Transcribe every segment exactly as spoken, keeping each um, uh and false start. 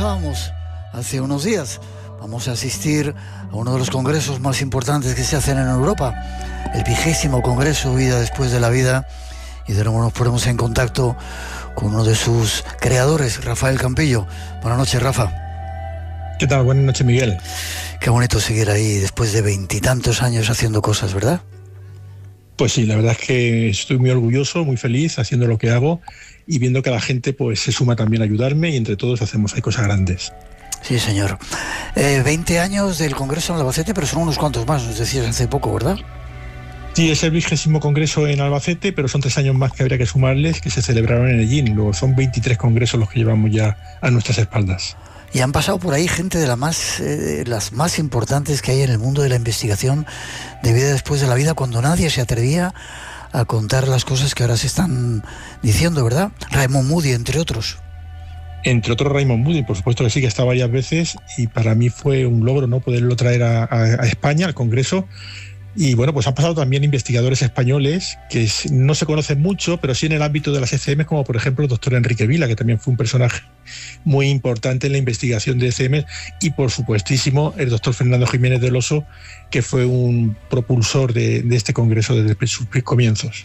avanzábamos hace unos días, vamos a asistir a uno de los congresos más importantes que se hacen en Europa, el vigésimo Congreso Vida Después de la Vida, y de nuevo nos ponemos en contacto con uno de sus creadores, Rafael Campillo. Buenas noches, Rafa. ¿Qué tal? Buenas noches, Miguel. Qué bonito seguir ahí después de veintitantos años haciendo cosas, ¿verdad? Pues sí, la verdad es que estoy muy orgulloso, muy feliz haciendo lo que hago y viendo que la gente pues se suma también a ayudarme y entre todos hacemos hay cosas grandes. Sí, señor. Eh, veinte años del Congreso en Albacete, pero son unos cuantos más, nos decías hace poco, ¿verdad? Sí, es el vigésimo Congreso en Albacete, pero son tres años más que habría que sumarles que se celebraron en Ellín. Luego son veintitrés congresos los que llevamos ya a nuestras espaldas. Y han pasado por ahí gente de la más, eh, las más importantes que hay en el mundo de la investigación de vida después de la vida, cuando nadie se atrevía a contar las cosas que ahora se están diciendo, ¿verdad? Raymond Moody, entre otros. Entre otros Raymond Moody, por supuesto que sí, que está varias veces y para mí fue un logro, ¿no?, poderlo traer a, a, a España, al Congreso. Y bueno, pues han pasado también investigadores españoles que no se conocen mucho, pero sí en el ámbito de las E C M, como por ejemplo el doctor Enrique Vila, que también fue un personaje muy importante en la investigación de E C M, y por supuestísimo el doctor Fernando Jiménez del Oso, que fue un propulsor de, de este congreso desde sus comienzos.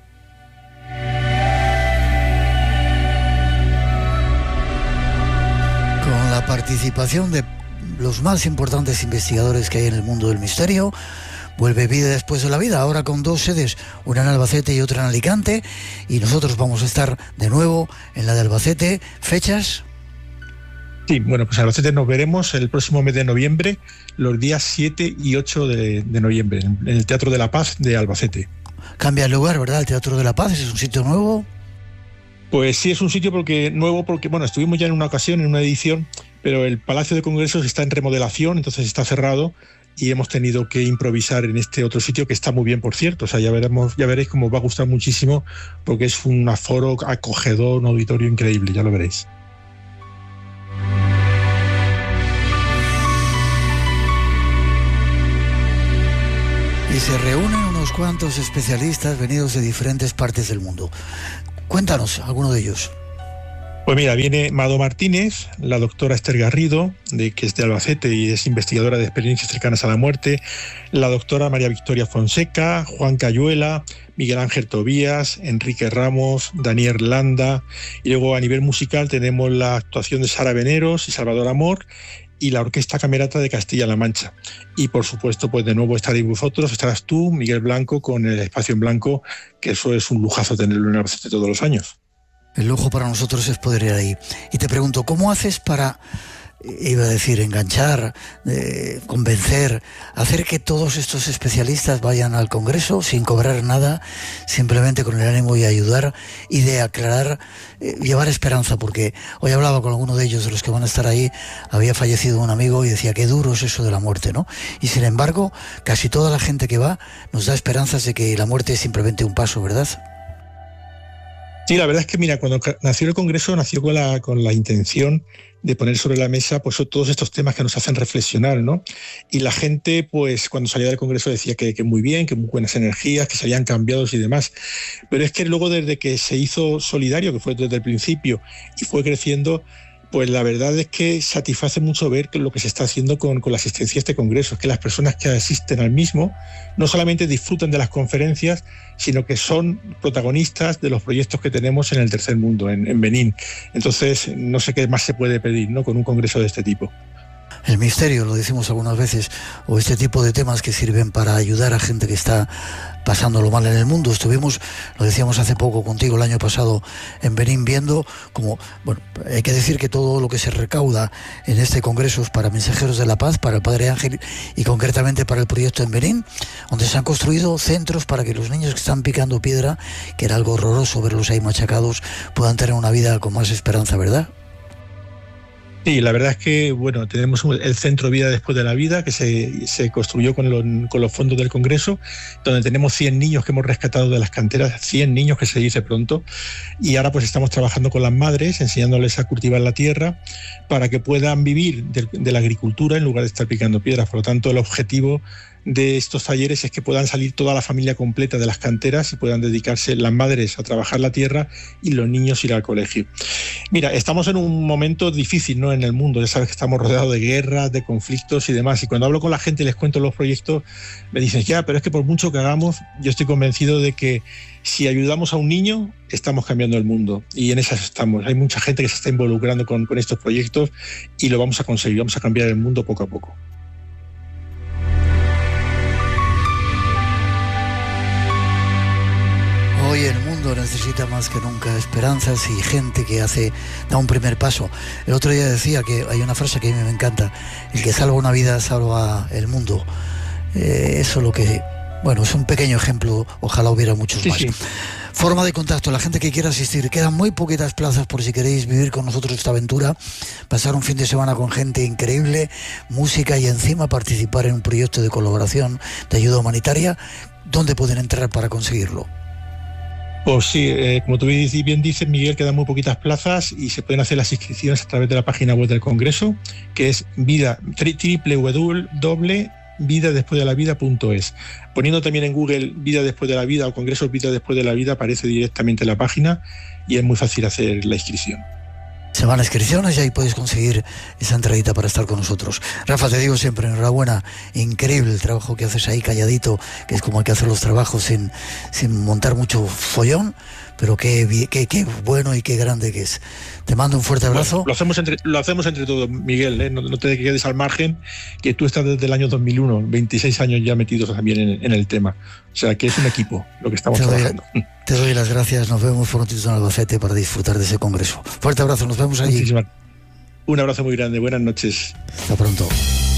Con la participación de los más importantes investigadores que hay en el mundo del misterio, vuelve Vida Después de la Vida, ahora con dos sedes, una en Albacete y otra en Alicante, y nosotros vamos a estar de nuevo en la de Albacete. ¿Fechas? Sí, bueno, pues en Albacete nos veremos el próximo mes de noviembre, los días siete y ocho de, de noviembre, en el Teatro de la Paz de Albacete. Cambia el lugar, ¿verdad? El Teatro de la Paz, ¿es un sitio nuevo? Pues sí, es un sitio porque nuevo, porque bueno, estuvimos ya en una ocasión, en una edición, pero el Palacio de Congresos está en remodelación, entonces está cerrado, y hemos tenido que improvisar en este otro sitio que está muy bien, por cierto. O sea, ya veremos, ya veréis cómo os va a gustar muchísimo, porque es un aforo acogedor, un auditorio increíble, ya lo veréis. Y se reúnen unos cuantos especialistas venidos de diferentes partes del mundo. Cuéntanos, alguno de ellos. Pues mira, viene Mado Martínez, la doctora Esther Garrido, de, que es de Albacete y es investigadora de experiencias cercanas a la muerte, la doctora María Victoria Fonseca, Juan Cayuela, Miguel Ángel Tobías, Enrique Ramos, Daniel Landa, y luego a nivel musical tenemos la actuación de Sara Veneros y Salvador Amor, y la Orquesta Camerata de Castilla-La Mancha. Y por supuesto, pues de nuevo estaréis vosotros, estarás tú, Miguel Blanco, con el Espacio en Blanco, que eso es un lujazo tenerlo en Albacete todos los años. El lujo para nosotros es poder ir ahí. Y te pregunto, ¿cómo haces para, iba a decir, enganchar, eh, convencer, hacer que todos estos especialistas vayan al Congreso sin cobrar nada, simplemente con el ánimo de ayudar y de aclarar, eh, llevar esperanza? Porque hoy hablaba con alguno de ellos, de los que van a estar ahí, había fallecido un amigo y decía, qué duro es eso de la muerte, ¿no? Y sin embargo, casi toda la gente que va nos da esperanzas de que la muerte es simplemente un paso, ¿verdad? Sí, la verdad es que, mira, cuando nació el Congreso, nació con la, con la intención de poner sobre la mesa pues todos estos temas que nos hacen reflexionar, ¿no? Y la gente, pues cuando salía del Congreso decía que, que muy bien, que muy buenas energías, que se habían cambiado y demás. Pero es que luego, desde que se hizo solidario, que fue desde el principio, y fue creciendo, pues la verdad es que satisface mucho ver lo que se está haciendo con, con la asistencia a este congreso, es que las personas que asisten al mismo no solamente disfrutan de las conferencias, sino que son protagonistas de los proyectos que tenemos en el tercer mundo, en, en Benín. Entonces, no sé qué más se puede pedir, ¿no?, con un congreso de este tipo. El misterio, lo decimos algunas veces, o este tipo de temas que sirven para ayudar a gente que está pasándolo mal en el mundo. Estuvimos, lo decíamos hace poco contigo, el año pasado en Benín, viendo como, bueno, hay que decir que todo lo que se recauda en este congreso es para Mensajeros de la Paz, para el Padre Ángel y concretamente para el proyecto en Benín, donde se han construido centros para que los niños que están picando piedra, que era algo horroroso verlos ahí machacados, puedan tener una vida con más esperanza, ¿verdad? Sí, la verdad es que bueno, tenemos el Centro Vida Después de la Vida, que se, se construyó con, lo, con los fondos del Congreso, donde tenemos cien niños que hemos rescatado de las canteras, cien niños, que se dice pronto, y ahora pues estamos trabajando con las madres, enseñándoles a cultivar la tierra para que puedan vivir de, de la agricultura en lugar de estar picando piedras. Por lo tanto, el objetivo de estos talleres es que puedan salir toda la familia completa de las canteras y puedan dedicarse las madres a trabajar la tierra y los niños ir al colegio. Mira, estamos en un momento difícil, ¿no?, en el mundo. Ya sabes que estamos rodeados de guerras, de conflictos y demás. Y cuando hablo con la gente y les cuento los proyectos, me dicen, ya, pero es que por mucho que hagamos, yo estoy convencido de que si ayudamos a un niño, estamos cambiando el mundo. Y en esas estamos. Hay mucha gente que se está involucrando con, con estos proyectos y lo vamos a conseguir. Vamos a cambiar el mundo poco a poco. Hoy el mundo necesita más que nunca esperanzas y gente que hace, da un primer paso. El otro día decía que hay una frase que a mí me encanta: el que salva una vida salva el mundo. Eh, eso es lo que, bueno, es un pequeño ejemplo, ojalá hubiera muchos sí, más. Sí. Forma de contacto, la gente que quiera asistir, quedan muy poquitas plazas por si queréis vivir con nosotros esta aventura, pasar un fin de semana con gente increíble, música y encima participar en un proyecto de colaboración, de ayuda humanitaria. ¿Dónde pueden entrar para conseguirlo? Pues sí, eh, como tú bien dices, Miguel, quedan muy poquitas plazas y se pueden hacer las inscripciones a través de la página web del Congreso, que es vida, doble u doble u doble u punto vida después de la vida punto es. Poniendo también en Google Vida Después de la Vida o Congreso Vida Después de la Vida, aparece directamente la página y es muy fácil hacer la inscripción. Se van a inscripciones y ahí puedes conseguir esa entradita para estar con nosotros. Rafa, te digo siempre, enhorabuena, increíble el trabajo que haces ahí calladito, que es como hay que hacer los trabajos sin, sin montar mucho follón, pero qué, qué, qué bueno y qué grande que es. Te mando un fuerte abrazo. Bueno, lo hacemos entre, lo hacemos entre todos, Miguel, ¿eh? no, no te quedes al margen, que tú estás desde el año dos mil uno, veintiséis años ya metidos también en, en el tema. O sea, que es un equipo lo que estamos te doy, trabajando. Te doy las gracias, nos vemos prontito en Albacete para disfrutar de ese congreso. Fuerte abrazo, nos vemos allí. Muchísimas. Un abrazo muy grande, buenas noches. Hasta pronto.